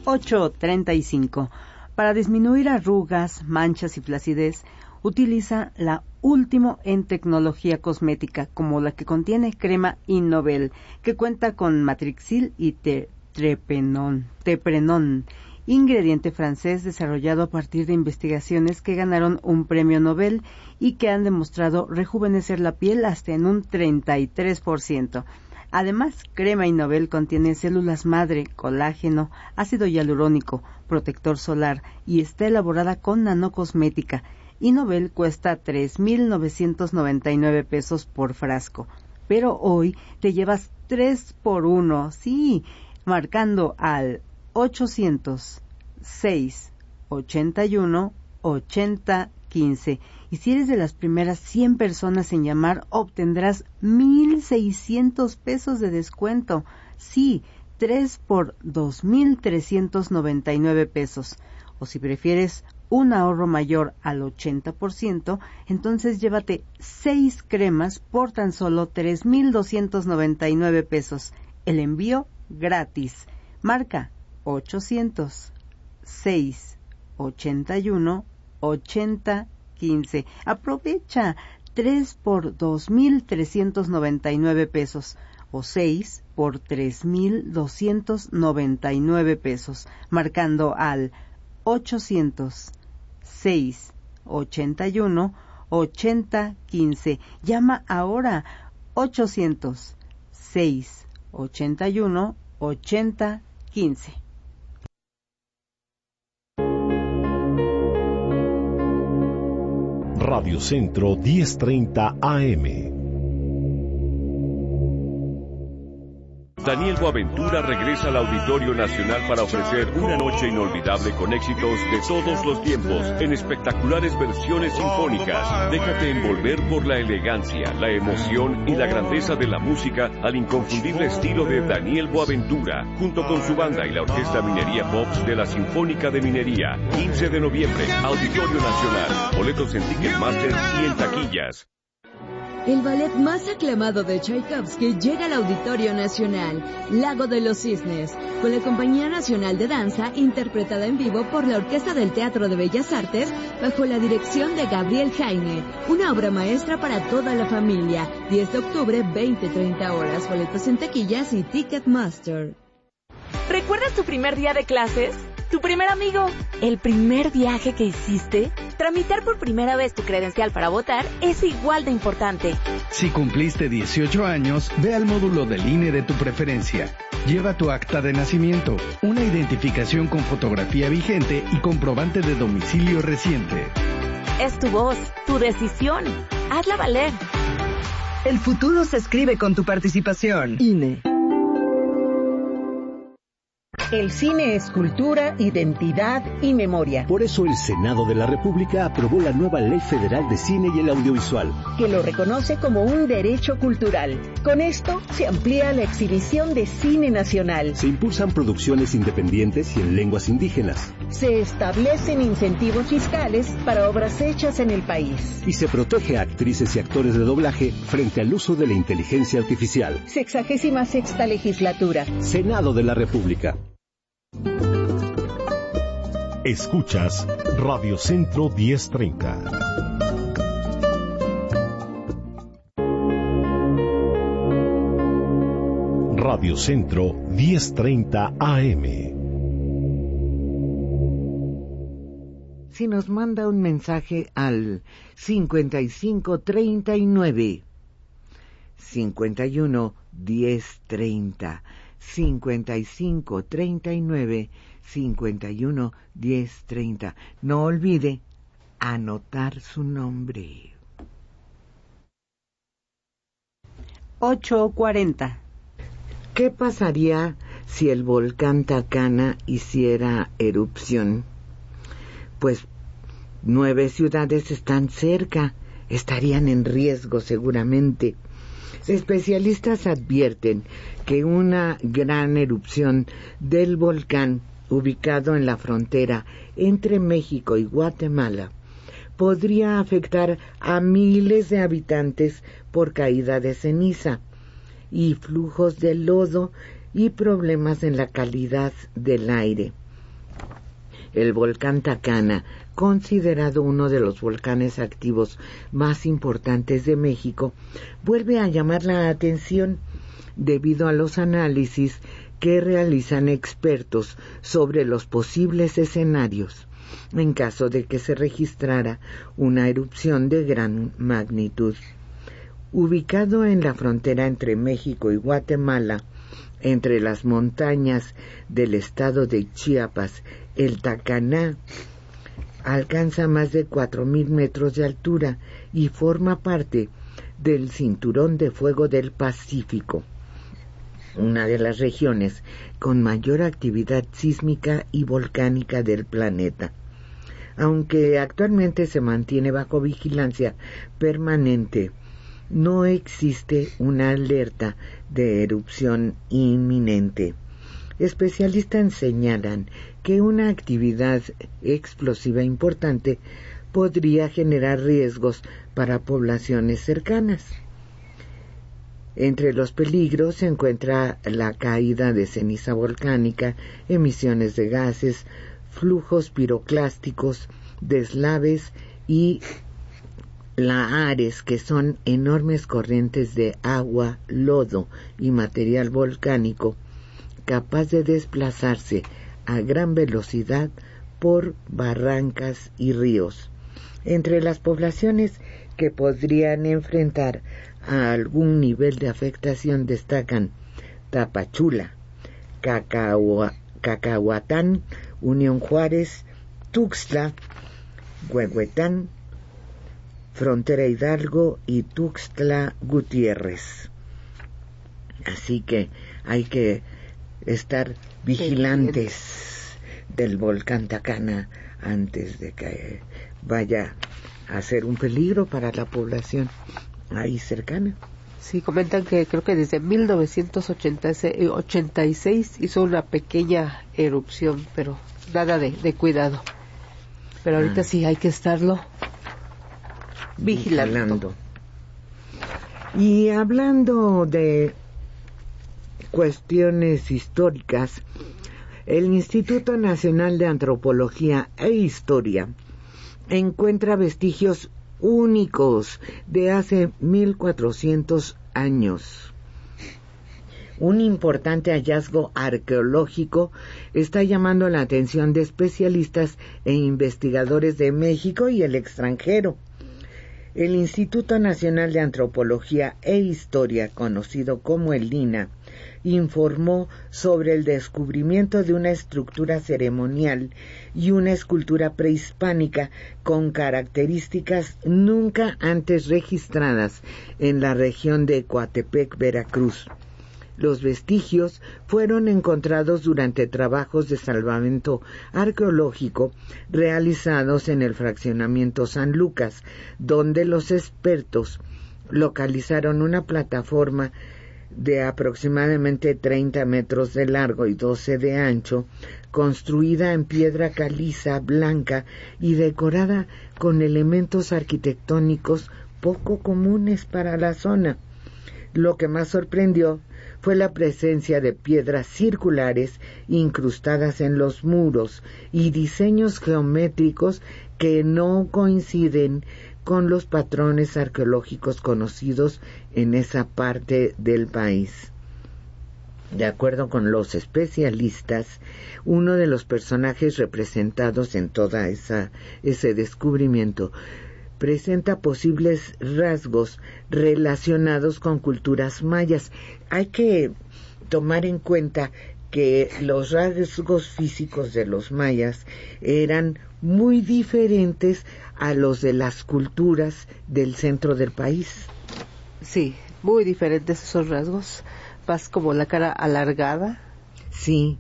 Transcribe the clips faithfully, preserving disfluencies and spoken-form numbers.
ocho treinta y cinco. Para disminuir arrugas, manchas y flacidez, utiliza la último en tecnología cosmética, como la que contiene crema Innovel, que cuenta con matrixil y te, trepenón, teprenón, ingrediente francés desarrollado a partir de investigaciones que ganaron un premio Nobel y que han demostrado rejuvenecer la piel hasta en un treinta y tres por ciento. Además, crema Innovel contiene células madre, colágeno, ácido hialurónico, protector solar y está elaborada con nanocosmética. Innovel cuesta tres mil novecientos noventa y nueve pesos por frasco, pero hoy te llevas tres por uno, sí, marcando al ochocientos seis ochenta y uno ochenta quince. Y si eres de las primeras cien personas en llamar, obtendrás mil seiscientos pesos de descuento. Sí, tres por dos mil trescientos noventa y nueve pesos. O si prefieres un ahorro mayor al ochenta por ciento, entonces llévate seis cremas por tan solo tres mil doscientos noventa y nueve pesos. El envío gratis. Marca ochocientos seis ochenta y uno ochenta quince. Aprovecha tres por dos mil trescientos noventa y nueve pesos o seis por tres mil doscientos noventa y nueve pesos, marcando al ochocientos seis ochenta y uno ochenta quince. Llama ahora ochocientos seis ochenta y uno ochenta quince. Radio Centro diez treinta A M. Daniel Boaventura regresa al Auditorio Nacional para ofrecer una noche inolvidable con éxitos de todos los tiempos, en espectaculares versiones sinfónicas. Déjate envolver por la elegancia, la emoción y la grandeza de la música al inconfundible estilo de Daniel Boaventura, junto con su banda y la Orquesta Minería Pops de la Sinfónica de Minería. quince de noviembre, Auditorio Nacional. Boletos en Ticketmaster y en taquillas. El ballet más aclamado de Tchaikovsky llega al Auditorio Nacional, Lago de los Cisnes, con la Compañía Nacional de Danza, interpretada en vivo por la Orquesta del Teatro de Bellas Artes, bajo la dirección de Gabriel Jaime. Una obra maestra para toda la familia. diez de octubre, veinte treinta horas. Boletos en taquillas y Ticketmaster. ¿Recuerdas tu primer día de clases? ¿Tu primer amigo? ¿El primer viaje que hiciste? Tramitar por primera vez tu credencial para votar es igual de importante. Si cumpliste dieciocho años, ve al módulo del I N E de tu preferencia. Lleva tu acta de nacimiento, una identificación con fotografía vigente y comprobante de domicilio reciente. Es tu voz, tu decisión. Hazla valer. El futuro se escribe con tu participación. I N E. El cine es cultura, identidad y memoria. Por eso el Senado de la República aprobó la nueva Ley Federal de Cine y el Audiovisual, que lo reconoce como un derecho cultural. Con esto se amplía la exhibición de cine nacional. Se impulsan producciones independientes y en lenguas indígenas. Se establecen incentivos fiscales para obras hechas en el país. Y se protege a actrices y actores de doblaje frente al uso de la inteligencia artificial. Sexagésima sexta legislatura. Senado de la República. Escuchas Radio Centro diez treinta. Radio Centro diez treinta A M. Si nos manda un mensaje al cincuenta y cinco treinta y nueve, cincuenta y uno diez treinta, cincuenta y cinco treinta y nueve, cincuenta y uno diez treinta. No olvide anotar su nombre. ocho cuarenta. ¿Qué pasaría si el volcán Tacana hiciera erupción? Pues nueve ciudades están cerca, estarían en riesgo seguramente. Especialistas advierten que una gran erupción del volcán ubicado en la frontera entre México y Guatemala podría afectar a miles de habitantes por caída de ceniza y flujos de lodo y problemas en la calidad del aire. el volcán Tacana, considerado uno de los volcanes activos más importantes de México, vuelve a llamar la atención debido a los análisis que realizan expertos sobre los posibles escenarios en caso de que se registrara una erupción de gran magnitud. Ubicado en la frontera entre México y Guatemala, entre las montañas del estado de Chiapas, el Tacaná alcanza más de cuatro mil metros de altura y forma parte del Cinturón de Fuego del Pacífico, una de las regiones con mayor actividad sísmica y volcánica del planeta. Aunque actualmente se mantiene bajo vigilancia permanente, no existe una alerta de erupción inminente. Especialistas señalan que una actividad explosiva importante podría generar riesgos para poblaciones cercanas. Entre los peligros se encuentra la caída de ceniza volcánica, emisiones de gases, flujos piroclásticos, deslaves y lahares, que son enormes corrientes de agua, lodo y material volcánico capaz de desplazarse a gran velocidad por barrancas y ríos. Entre las poblaciones que podrían enfrentar a algún nivel de afectación destacan Tapachula, Cacahua, Cacahuatán, Unión Juárez, Tuxtla, Huehuetán, Frontera Hidalgo y Tuxtla Gutiérrez. Así que hay que estar vigilantes del volcán Tacana antes de que vaya a ser un peligro para la población ahí cercana. Sí, comentan que creo que desde mil novecientos ochenta y seis hizo una pequeña erupción, pero nada de, de cuidado. Pero ahorita ah. sí hay que estarlo vigilando. vigilando. Y hablando de cuestiones históricas, el Instituto Nacional de Antropología e Historia encuentra vestigios únicos de hace mil cuatrocientos años. Un importante hallazgo arqueológico está llamando la atención de especialistas e investigadores de México y el extranjero. El Instituto Nacional de Antropología e Historia, conocido como el INAH, informó sobre el descubrimiento de una estructura ceremonial y una escultura prehispánica con características nunca antes registradas en la región de Coatepec, Veracruz. Los vestigios fueron encontrados durante trabajos de salvamento arqueológico realizados en el fraccionamiento San Lucas, donde los expertos localizaron una plataforma de aproximadamente treinta metros de largo y doce de ancho, construida en piedra caliza blanca y decorada con elementos arquitectónicos poco comunes para la zona. Lo que más sorprendió fue la presencia de piedras circulares incrustadas en los muros y diseños geométricos que no coinciden con los patrones arqueológicos conocidos en esa parte del país. De acuerdo con los especialistas, uno de los personajes representados en toda esa ese descubrimiento presenta posibles rasgos relacionados con culturas mayas. Hay que tomar en cuenta que los rasgos físicos de los mayas eran muy diferentes a los de las culturas del centro del país. Sí, muy diferentes esos rasgos, más como la cara alargada. Sí,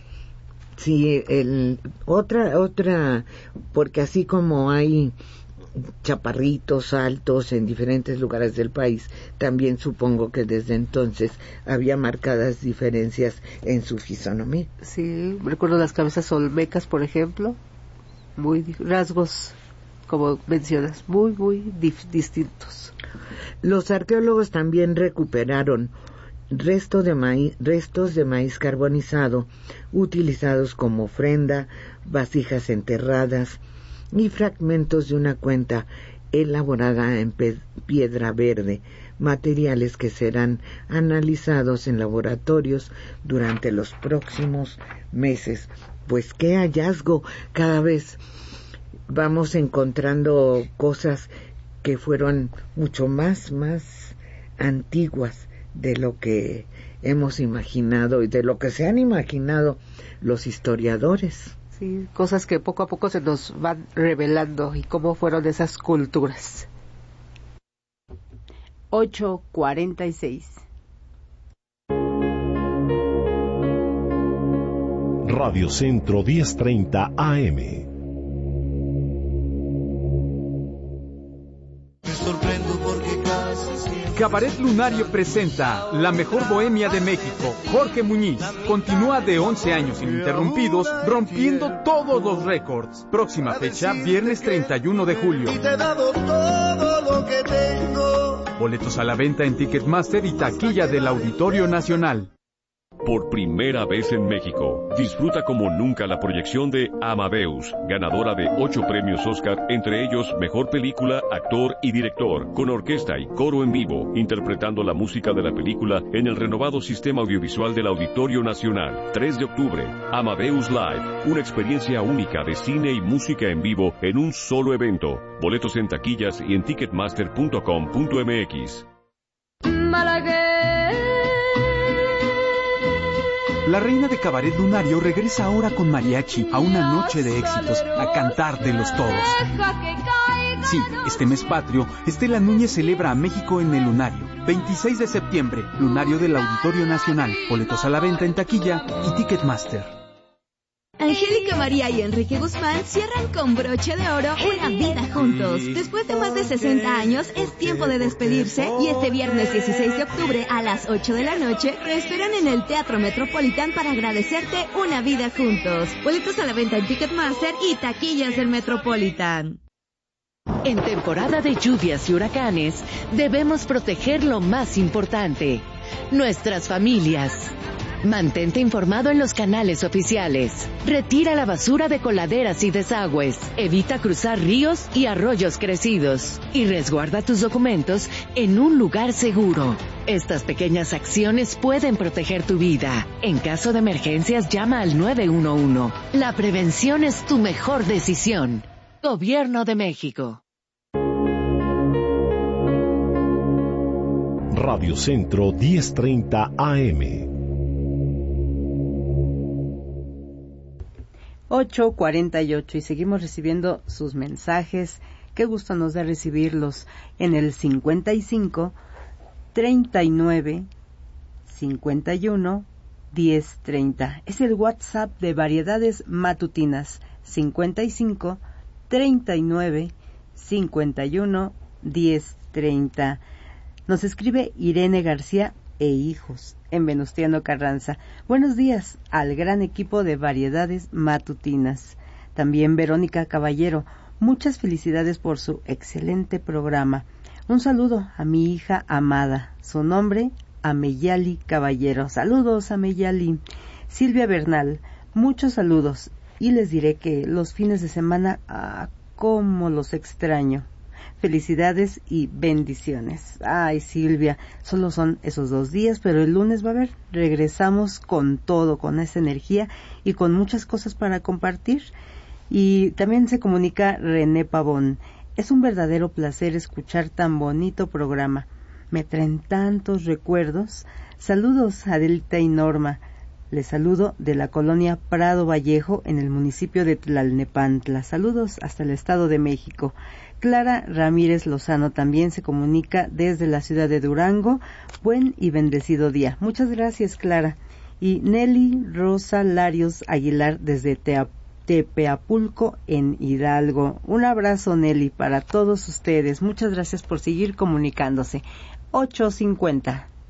sí, el, otra, otra, porque así como hay chaparritos altos en diferentes lugares del país, también supongo que desde entonces había marcadas diferencias en su fisonomía. Sí, recuerdo las cabezas olmecas, por ejemplo, muy rasgos, como mencionas, muy, muy dif- distintos. Los arqueólogos también recuperaron resto de maíz, restos de maíz carbonizado utilizados como ofrenda, vasijas enterradas y fragmentos de una cuenta elaborada en pe- piedra verde, materiales que serán analizados en laboratorios durante los próximos meses. Pues qué hallazgo, cada vez vamos encontrando cosas que fueron mucho más, más antiguas de lo que hemos imaginado y de lo que se han imaginado los historiadores. Sí, cosas que poco a poco se nos van revelando y cómo fueron esas culturas. ocho cuarenta y seis. Radio Centro diez treinta A M. Cabaret Lunario presenta La Mejor Bohemia de México. Jorge Muñiz continúa de once años ininterrumpidos, rompiendo todos los récords. Próxima fecha, viernes treinta y uno de julio. Boletos a la venta en Ticketmaster y taquilla del Auditorio Nacional. Por primera vez en México, disfruta como nunca la proyección de Amadeus, ganadora de ocho premios Oscar, entre ellos Mejor Película, Actor y Director, con orquesta y coro en vivo, interpretando la música de la película en el renovado sistema audiovisual del Auditorio Nacional. tres de octubre, Amadeus Live, una experiencia única de cine y música en vivo en un solo evento. Boletos en taquillas y en ticketmaster punto com punto m x. La reina de Cabaret Lunario regresa ahora con mariachi a una noche de éxitos, a cantártelos todos. Sí, este mes patrio, Estela Núñez celebra a México en el Lunario. veintiséis de septiembre, Lunario del Auditorio Nacional. Boletos a la venta en taquilla y Ticketmaster. Angélica María y Enrique Guzmán cierran con broche de oro una vida juntos. Después de más de sesenta años, es tiempo de despedirse y este viernes dieciséis de octubre a las ocho de la noche te esperan en el Teatro Metropolitan para agradecerte una vida juntos. Boletos a la venta en Ticketmaster y taquillas del Metropolitan. En temporada de lluvias y huracanes, debemos proteger lo más importante, nuestras familias. Mantente informado en los canales oficiales. Retira la basura de coladeras y desagües. Evita cruzar ríos y arroyos crecidos. Y resguarda tus documentos en un lugar seguro. Estas pequeñas acciones pueden proteger tu vida. En caso de emergencias, llama al nueve uno uno. La prevención es tu mejor decisión. Gobierno de México. Radio Centro diez treinta A M. ocho cuarenta y ocho y seguimos recibiendo sus mensajes. Qué gusto nos da recibirlos en el cincuenta y cinco, treinta y nueve, cincuenta y uno, diez treinta. Es el WhatsApp de Variedades Matutinas. cincuenta y cinco, treinta y nueve, cincuenta y uno, diez treinta. Nos escribe Irene García e hijos en Venustiano Carranza. Buenos días al gran equipo de Variedades Matutinas. También Verónica Caballero. Muchas felicidades por su excelente programa. Un saludo a mi hija amada. Su nombre, Ameyali Caballero. Saludos, Ameyali. Silvia Bernal. Muchos saludos. Y les diré que los fines de semana, ah, cómo los extraño. Felicidades y bendiciones. Ay, Silvia, solo son esos dos días, pero el lunes va a haber, regresamos con todo, con esa energía y con muchas cosas para compartir. Y también se comunica René Pavón. Es un verdadero placer escuchar tan bonito programa. Me traen tantos recuerdos. Saludos, Adelita y Norma. Les saludo de la colonia Prado Vallejo en el municipio de Tlalnepantla. Saludos hasta el Estado de México. Clara Ramírez Lozano también se comunica desde la ciudad de Durango. Buen y bendecido día. Muchas gracias, Clara. Y Nelly Rosa Larios Aguilar desde Teap Tepeapulco en Hidalgo. Un abrazo, Nelly, para todos ustedes. Muchas gracias por seguir comunicándose. ocho cincuenta.